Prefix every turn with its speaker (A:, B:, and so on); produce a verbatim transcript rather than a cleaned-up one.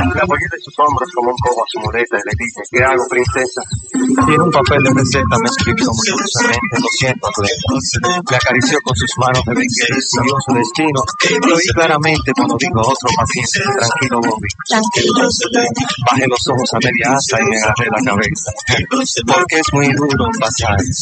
A: La apoyé de sus hombros como un cobo a su muleta y le dije, ¿qué hago, princesa?
B: Tiene un papel de receta, me escribió muy dulcemente, lo siento, Glenn. Le acarició con sus manos de brinqué y siguió su destino. Lo oí claramente cuando dijo otro paciente, tranquilo, Bobby. Bajé los ojos a media asta y me agarré la cabeza. Porque es muy duro pasar